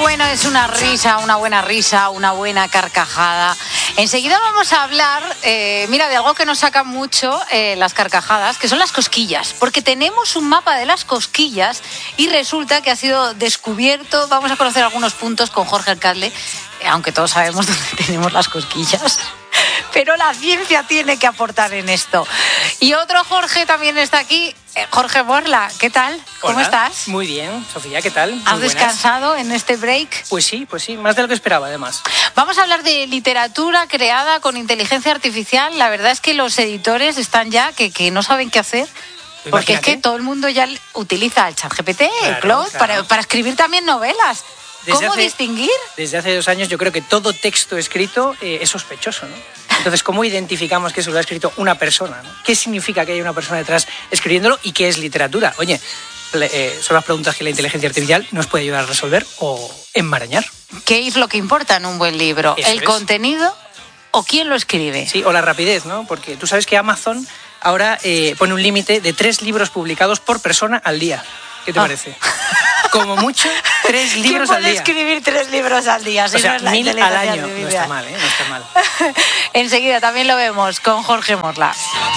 bueno es una risa, una buena risa, una buena carcajada. Enseguida vamos a hablar, mira, de algo que nos saca mucho las carcajadas, que son las cosquillas, porque tenemos un mapa de las cosquillas y resulta que ha sido descubierto. Vamos a conocer algunos puntos con Jorge Alcalde, aunque todos sabemos dónde tenemos las cosquillas. Pero la ciencia tiene que aportar en esto. Y otro Jorge también está aquí, Jorge Morla. ¿Qué tal? ¿Cómo estás? Muy bien, Sofía, ¿qué tal? ¿Has descansado en este break? Pues sí, más de lo que esperaba, además. Vamos a hablar de literatura creada con inteligencia artificial. La verdad es que los editores están ya que no saben qué hacer. Porque Imagínate. es que todo el mundo ya utiliza el ChatGPT, el Claude, claro. para escribir también novelas. ¿Cómo distinguir? Desde hace 2 años yo creo que todo texto escrito es sospechoso, ¿no? Entonces, ¿cómo identificamos que eso lo ha escrito una persona, ¿no? ¿Qué significa que haya una persona detrás escribiéndolo y qué es literatura? Oye, son las preguntas que la inteligencia artificial nos puede ayudar a resolver o enmarañar. ¿Qué es lo que importa en un buen libro? Eso ¿El es. contenido o quién lo escribe? Sí, o la rapidez, ¿no? Porque tú sabes que Amazon ahora pone un límite de 3 libros publicados por persona al día. ¿Qué te parece? Como mucho, 3 libros al día. ¿Quién puede escribir 3 libros al día? Si O sea, no es la 1000 al inteligencia año. No artificial. está mal, ¿eh? No está mal. Enseguida también lo vemos con Jorge Morla.